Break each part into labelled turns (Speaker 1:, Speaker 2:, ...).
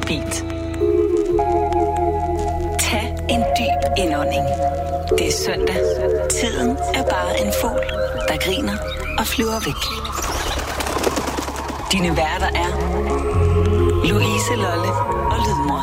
Speaker 1: beat. Tag en dyb indånding. Det er søndag. Tiden er bare en fugl, der griner og flyver væk. Dine værter er Louise Lolle og Lydmor.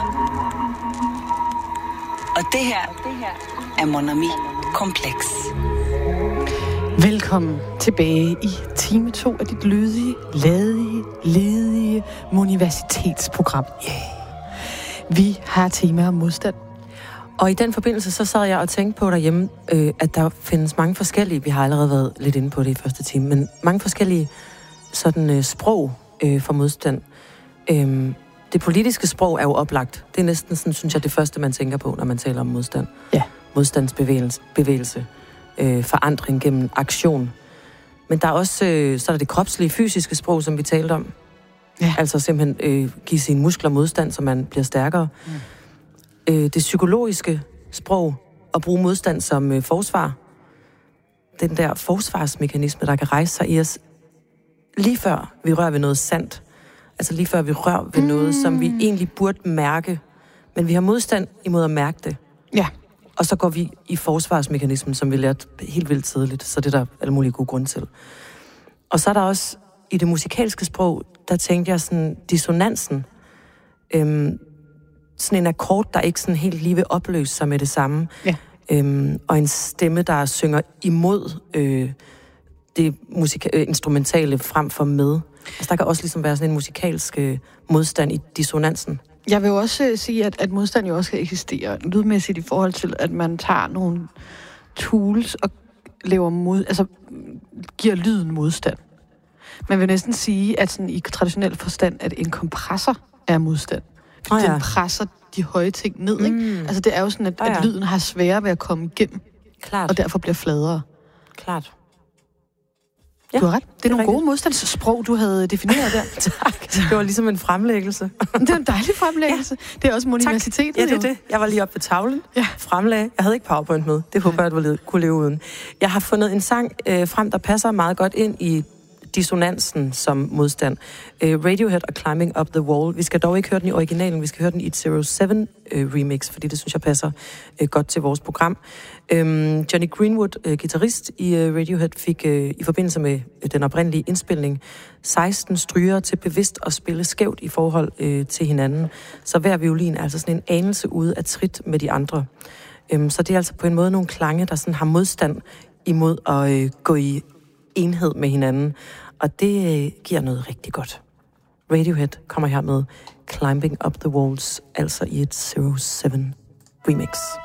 Speaker 1: Og det her er Mon Ami Kompleks.
Speaker 2: Velkommen tilbage i time 2 af dit lydige, ledige universitetsprogram. Yeah. Vi har tema om modstand.
Speaker 3: Og i den forbindelse, så sad jeg og tænkte på derhjemme, at der findes mange forskellige, vi har allerede været lidt inde på det i første time, men mange forskellige sådan sprog for modstand. Det politiske sprog er jo oplagt. Det er næsten sådan, synes jeg, det første, man tænker på, når man taler om modstand.
Speaker 2: Ja.
Speaker 3: Modstandsbevægelse. Forandring gennem aktion. Men der er også så er der det kropslige, fysiske sprog, som vi talte om.
Speaker 2: Ja.
Speaker 3: Altså simpelthen give sine muskler modstand, så man bliver stærkere. Det psykologiske sprog, at bruge modstand som forsvar. Den der forsvarsmekanisme, der kan rejse sig i os, lige før vi rører ved noget sandt. Altså lige før vi rører ved noget, som vi egentlig burde mærke. Men vi har modstand imod at mærke det.
Speaker 2: Ja.
Speaker 3: Og så går vi i forsvarsmekanismen, som vi lærte helt vildt tidligt. Så det er der alle mulige gode grunde til. Og så er der også i det musikalske sprog, der tænkte jeg sådan dissonansen. Sådan en akkord, der ikke sådan helt lige vil opløse sig med det samme.
Speaker 2: Ja.
Speaker 3: Og en stemme, der synger imod det instrumentale frem for med. Altså der kan også ligesom være sådan en musikalsk modstand i dissonansen.
Speaker 2: Jeg vil jo også sige, at modstand jo også kan eksistere lydmæssigt i forhold til, at man tager nogle tools og giver lyden modstand. Man vil næsten sige, at sådan i traditionel forstand, at en kompressor er modstand. Fordi den presser de høje ting ned, ikke? Altså det er jo sådan, at lyden har sværere ved at komme igennem.
Speaker 3: Klart.
Speaker 2: Og derfor bliver fladere.
Speaker 3: Klart.
Speaker 2: Ja, du har ret. Det er nogle gode modstandssprog, du havde defineret der.
Speaker 3: Tak. Det var ligesom en fremlæggelse.
Speaker 2: Det er en dejlig fremlæggelse. Ja. Det er også universitetet.
Speaker 3: Ja, det er det. Jeg var lige oppe ved tavlen. Ja. Fremlagde. Jeg havde ikke PowerPoint med. Det håber jeg, at du kunne leve uden. Jeg har fundet en sang frem, der passer meget godt ind i dissonansen som modstand. Radiohead og Climbing Up the Wall. Vi skal dog ikke høre den i originalen, vi skal høre den i et 07 remix, fordi det synes jeg passer godt til vores program. Johnny Greenwood, guitarist i Radiohead, fik i forbindelse med den oprindelige indspilning 16 strygere til bevidst at spille skævt i forhold til hinanden. Så hver violin er altså sådan en anelse ude af trit med de andre. Så det er altså på en måde nogle klange, der sådan har modstand imod at gå i enhed med hinanden. Og det giver noget rigtig godt. Radiohead kommer her med Climbing Up the Walls, altså i et 07 remix.